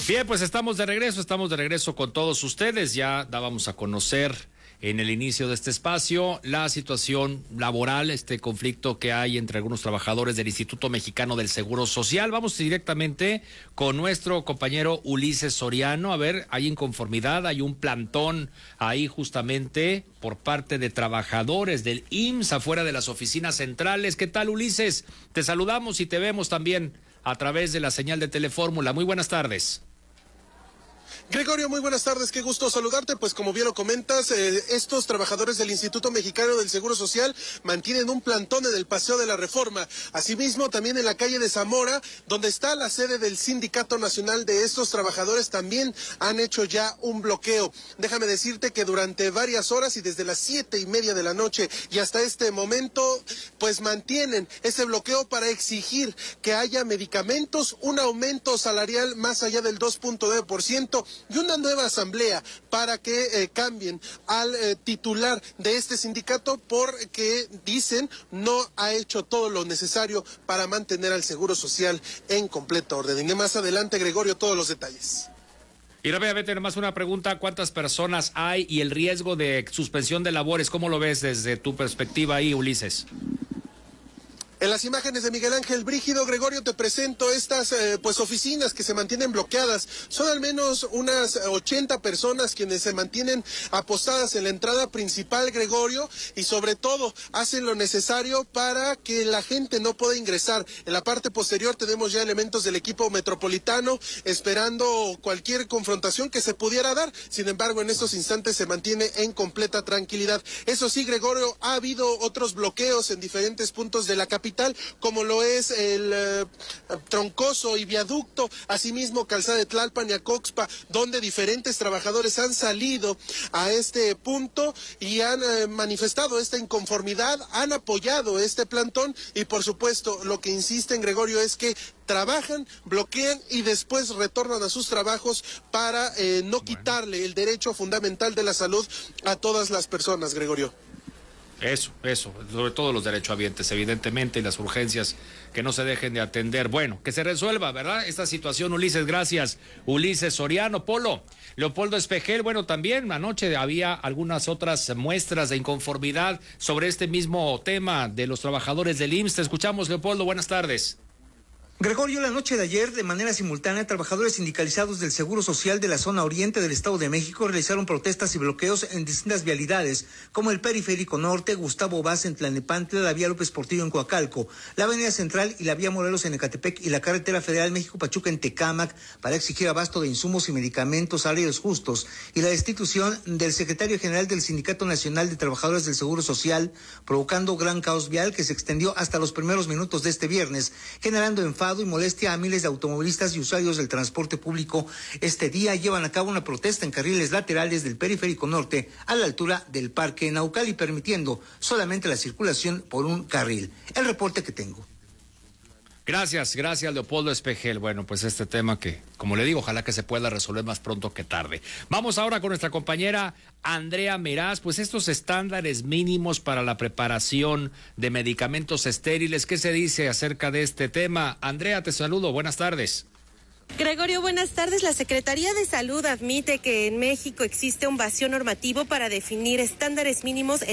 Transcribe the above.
Bien, pues estamos de regreso con todos ustedes. Ya dábamos a conocer en el inicio de este espacio la situación laboral, este conflicto que hay entre algunos trabajadores del Instituto Mexicano del Seguro Social. Vamos directamente con nuestro compañero Ulises Soriano. A ver, hay inconformidad, hay un plantón ahí justamente por parte de trabajadores del IMSS afuera de las oficinas centrales. ¿Qué tal, Ulises? Te saludamos y te vemos también a través de la señal de Telefórmula. Muy buenas tardes. Gregorio, muy buenas tardes, qué gusto saludarte. Pues como bien lo comentas, estos trabajadores del Instituto Mexicano del Seguro Social mantienen un plantón en el Paseo de la Reforma. Asimismo, también en la calle de Zamora, donde está la sede del Sindicato Nacional de estos trabajadores, también han hecho ya un bloqueo. Déjame decirte que durante varias horas y desde las 7:30 de la noche y hasta este momento, pues mantienen ese bloqueo para exigir que haya medicamentos, un aumento salarial más allá del 2.9%, y una nueva asamblea para que cambien al titular de este sindicato, porque dicen no ha hecho todo lo necesario para mantener al Seguro Social en completa orden. Y más adelante, Gregorio, todos los detalles. Y rápidamente, nomás una pregunta: ¿cuántas personas hay y el riesgo de suspensión de labores? ¿Cómo lo ves desde tu perspectiva ahí, Ulises? En las imágenes de Miguel Ángel Brígido, Gregorio, te presento estas oficinas que se mantienen bloqueadas. Son al menos unas 80 personas quienes se mantienen apostadas en la entrada principal, Gregorio, y sobre todo hacen lo necesario para que la gente no pueda ingresar. En la parte posterior tenemos ya elementos del equipo metropolitano esperando cualquier confrontación que se pudiera dar. Sin embargo, en estos instantes se mantiene en completa tranquilidad. Eso sí, Gregorio, ha habido otros bloqueos en diferentes puntos de la capital, como lo es el Troncoso y Viaducto, asimismo Calzada de Tlalpan y Acoxpa, donde diferentes trabajadores han salido a este punto y han manifestado esta inconformidad, han apoyado este plantón y por supuesto lo que insisten, Gregorio, es que trabajan, bloquean y después retornan a sus trabajos para no quitarle el derecho fundamental de la salud a todas las personas, Gregorio. Eso, sobre todo los derechohabientes, evidentemente, y las urgencias que no se dejen de atender. Bueno, que se resuelva, ¿verdad? Esta situación, Ulises, gracias. Ulises Soriano. Polo, Leopoldo Espejel, bueno, también anoche había algunas otras muestras de inconformidad sobre este mismo tema de los trabajadores del IMSS. Te escuchamos, Leopoldo, buenas tardes. Gregorio, la noche de ayer, de manera simultánea, trabajadores sindicalizados del Seguro Social de la zona oriente del Estado de México realizaron protestas y bloqueos en distintas vialidades, como el Periférico Norte, Gustavo Vaz en Tlalnepantla, la vía López Portillo en Coacalco, la Avenida Central y la vía Morelos en Ecatepec y la carretera federal México-Pachuca en Tecámac, para exigir abasto de insumos y medicamentos, salarios justos y la destitución del secretario general del Sindicato Nacional de Trabajadores del Seguro Social, provocando gran caos vial que se extendió hasta los primeros minutos de este viernes, generando enfado y molestia a miles de automovilistas y usuarios del transporte público. Este día llevan a cabo una protesta en carriles laterales del Periférico Norte a la altura del Parque Naucali, permitiendo solamente la circulación por un carril. El reporte que tengo. Gracias, Leopoldo Espejel. Bueno, pues este tema que, como le digo, ojalá que se pueda resolver más pronto que tarde. Vamos ahora con nuestra compañera Andrea Meraz. Pues estos estándares mínimos para la preparación de medicamentos estériles, ¿qué se dice acerca de este tema? Andrea, te saludo, buenas tardes. Gregorio, buenas tardes. La Secretaría de Salud admite que en México existe un vacío normativo para definir estándares mínimos